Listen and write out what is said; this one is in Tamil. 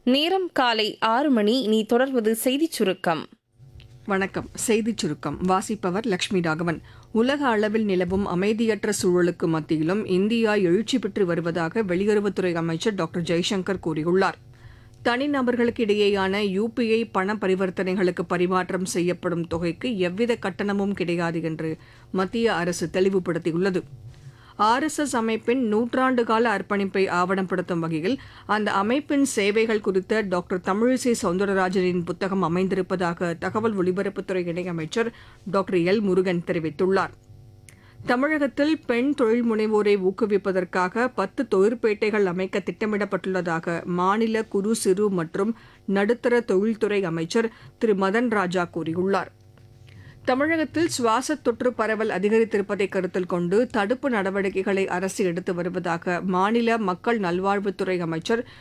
நேரம் காலை 6 மணி. நீ தொடர்வது செய்திச் சுருக்கம். வணக்கம். செய்திச் சுருக்கம் வாசிப்பவர் லட்சுமி ராகவன். உலக அளவில் நிலவும் அமைதியற்ற சூழலுக்கு மத்தியிலும் இந்தியா எழுச்சி பெற்று வருவதாக வெளியுறவுத்துறை அமைச்சர் டாக்டர் ஜெய்சங்கர் கூறியுள்ளார். தனிநபர்களுக்கு இடையேயான UPI பண பரிவர்த்தனைகளுக்கு பரிமாற்றம் செய்யப்படும் தொகைக்கு எவ்வித கட்டணமும் கிடையாது என்று மத்திய அரசு தெளிவுபடுத்தியுள்ளது. RSS அமைப்பின் நூற்றாண்டுகால அர்ப்பணிப்பை ஆவணப்படுத்தும் வகையில் அந்த அமைப்பின் சேவைகள் குறித்த டாக்டர் தமிழிசை சவுந்தரராஜனின் புத்தகம் அமைந்திருப்பதாக தகவல் ஒலிபரப்புத்துறை இணையமைச்சர் டாக்டர் எல். முருகன் தெரிவித்துள்ளார். தமிழகத்தில் பெண் தொழில் முனைவோரை ஊக்குவிப்பதற்காக 10 தொழிற்பேட்டைகள் அமைக்க திட்டமிடப்பட்டுள்ளதாக மாநில குறு சிறு மற்றும் நடுத்தர தொழில்துறை அமைச்சர் திரு மதன் ராஜா கூறியுள்ளார். தமிழகத்தில் சுவாச தொற்று பரவல் அதிகரித்திருப்பதை கருத்தில் கொண்டு தடுப்பு நடவடிக்கைகளை அரசு எடுத்து வருவதாக மாநில மக்கள் நல்வாழ்வுத்துறை அமைச்சர்